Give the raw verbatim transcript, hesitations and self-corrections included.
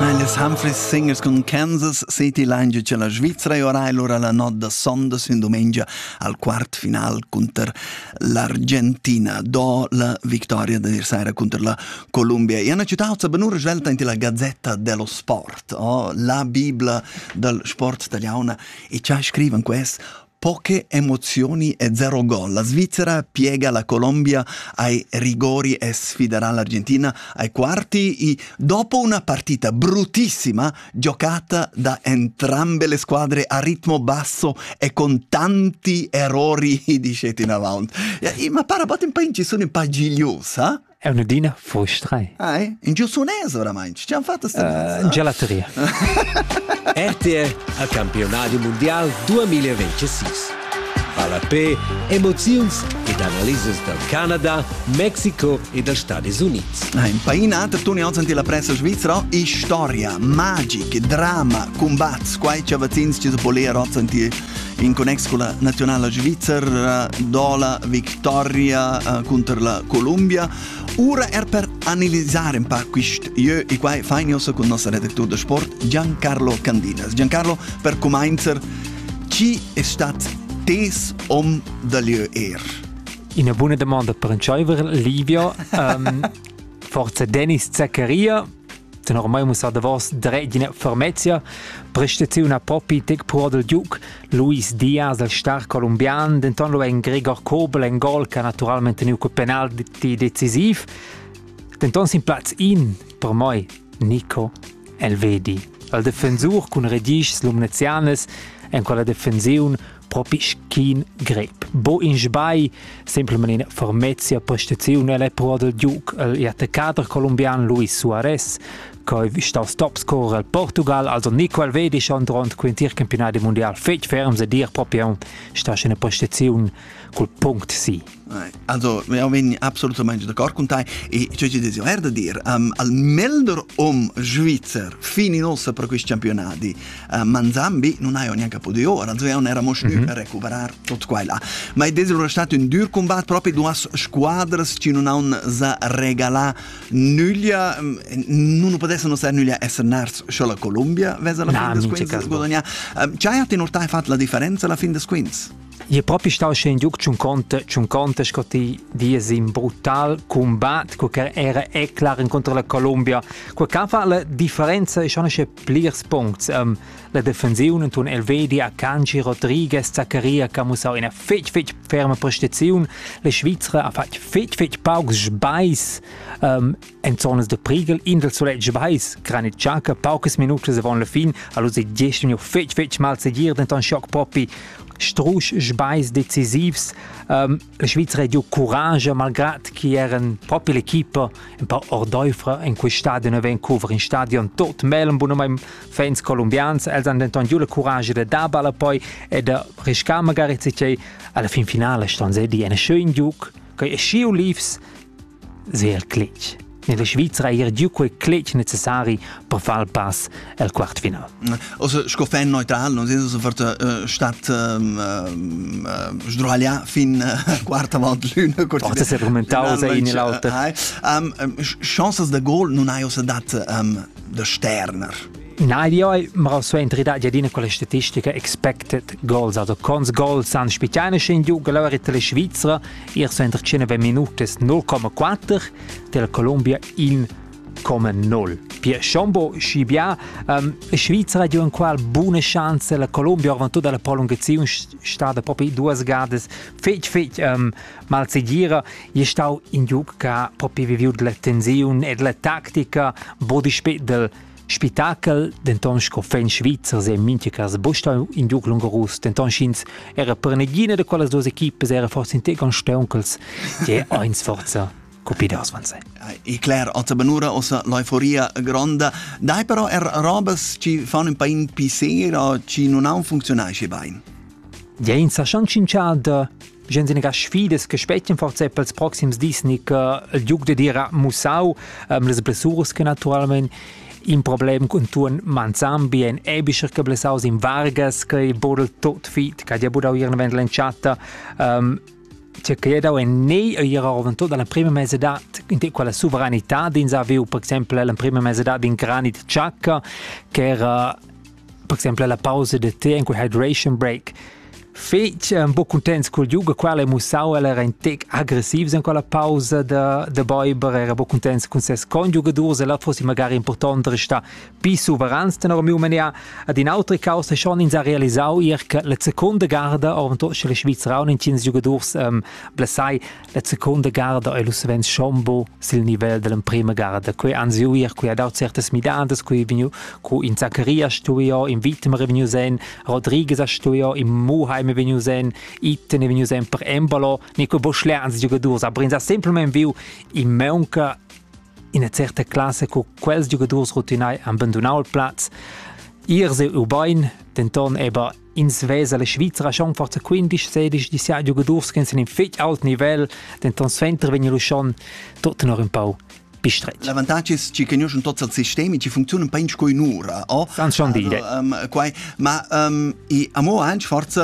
Les Humphreys Singers con Kansas City Lange c'è la Svizzera e ora allora la nodda sonda in domenica al quart final contro l'Argentina do la vittoria da sera contro la Colombia e hanno citato benura svelta in la Gazzetta dello Sport oh, la Bibbia del sport italiano e ci scrivono questo. Poche emozioni e zero gol. La Svizzera piega la Colombia ai rigori e sfiderà l'Argentina ai quarti e dopo una partita bruttissima giocata da entrambe le squadre a ritmo basso e con tanti errori di scetti in avanti. Ma pare un po' ci sono un po' gigliosi, eh? È una dina frustrata. Ah, eh? In giussonese oramai. Ci hanno fatto sta uh, gelateria. R T R al Campionato Mondial duemilaventisei. Alla P, emozioni ed analisi del Canada, Mexico e degli Stati Uniti. Ah, in paina, tu ne oggi la pressa svizzera, e storia, magica, drama, combats, quai ci avazzins ci si può oggi in connex con la nazionale svizzera, do la vittoria uh, contro la Colombia. Ora è per analizzare un po' questo, io e qua fai con il nostro redattore di sport, Giancarlo Candinas. Giancarlo, per cominciare, chi è stato tes om dall'io er? Una buona domanda per un cioiver, Livio. Um, forse Dennis Zaccaria, se ormai musa da vos dredine formezia, prestazione a Poppi tec pro del Duke, Luis Diaz, il star colombian, denton lo en Gregor Kobel, en gol che naturalmente nu co penalti decisiv, denton sin plaz in, per moi, Nico Elvedi. Il difensur con regis lumnezianes, en quella defensione proprio skin grep. Bo in sbai, semplicemente formezia prestazione alle pro del Duke, il attaccatore colombiano Luis Suarez, che sta top scorer al Portugal, also Nico Elvedi schon durante quintir campionato mondiale. Fetch ferms a dir proprio sta una prestazione col punto sì. Also, wir bin absolutamente d'accordo con te e ciò ci dicevo, è da dire, um, al melder om Svizzera fini nostra per questi campionati, uh, Manzambi non ha neanche po' di ora, also non eravamo mm-hmm. a recuperare tutto qua e là. Ma è stato un dur combatto proprio due squadre che non hanno za regalare nulla, non potessero essere nulla essere nars solo la Colombia, vesa la no, fin des quinze guadagna. Ci hai in realtà fatto la differenza alla fin des quinze? Je proprio stau in giug c'un conte, c'un conte scotti dies in brutal combat, che era è clar contro la Colombia. Qua che fa la differenza è schon che pliers punts. Um, la defensione tun Elvedi, Akanji, Rodriguez, Zaccaria, che musau in a fetch fetch ferma prestazione. Le Svizzera ha fatto fetch fetch paugs sbais um, en zonas de prigel in del solet sbais. Granit Xhaka, pauques minutos avon la fin, allo se dieci minuti fetch fetch mal seguir, denton schock proprio strusch sbais decisivs. Um, la Svizzera ha giù coraggio, malgrado che erano proprio l'equipa un po' ordoifra in quel stadio a Vancouver, in stadio tot melem, buono mai fans colombians, els hanno denton giù la coraggio da dabala poi e da riscare magari che alla fin finale stanno se di una schön giù che è schiu liefs sehr glitch. Nella Svizzera ha giù quei glitch necessari per fare il pass al quarto finale. Also, scoffen neutral, non senso forse uh, stat um, uh, sdrailia fin uh, quarta volta l'una. Forse si è argomentato in l'altra. Um, chances de goal non hai also dat um, de Sterner. Nein, io ho so entrata già in quella statistica expected goals, also cons goals an spitjane in giù, allora la Svizzera, ihr so entrata bei minutes null komma quattro, della Colombia uno komma null. Pia Chombo Scibia, um, la Svizzera ha giù una buona chance, la Colombia ha avuto dalla prolungazione, stata proprio due gades, fetch fetch um, mal seguire, io sto in giù che proprio viviuto la tensione e la tattica, bodi spet del Spitakel, denton scoffen Schweizer se minche cas busta in giug lungarus, denton schins era per negina de quelle due equipes era forse in te con stonkels, je eins forza copidas van se. E clar, oza benura osa l'euforia gronda, dai però er robes ci fanno un po' in pisera, ci non ha un funzionare bein. Ja, in sa schon cinciada gente nega sfides che spettien forse pels proxims disni che il giug de dira musau, um, les blessuras che naturalmente in problem con tuon Manzambi en ebischer che blesaus in Vargas che bodel tot fit che ja budau ihren wenn lanciata um, C'è che da un nei a era avanto dalla prima mese da in quella sovranità dins aveu per esempio la prima mese da in Granit Xhaka che era per esempio la pausa de tè in quel hydration break. Fece un po' contento con il gioco, quale Musau era in tec aggressivo in quella pausa de, de Boiber, era un po' contento con ses congiugadores e là fosse magari importante restare più sovrans tenor mio mania ad in altre cause schon in sa realisau ir che la seconda garda avanto che le Svizzera un in cins giocadores um, blessai la seconda garda e lo svens schon sil livello della prima garda qui anziu ir qui ha dato certe smidantes qui venu cu in Zaccaria studio in Witmer venu sein Rodriguez studio in Muhai mi veniu sen itten veniu sen per Embolo Nico Boschler giocadores aber in semplicemente viu in Meunca in una certa classe con quels giocadores rutinai abbandonau il platz irse urbain denton eba in Svesa la Svizzera schon forza quindici sedici diciassette giocadores che sono in fetch alt livello denton sventer veniu schon tutto noch un po' bistretto. L'avantaggio è che conoscono tutti i sistemi che funzionano per in un'ora, oh? San schon dire. Um, ma um, i amo anche forza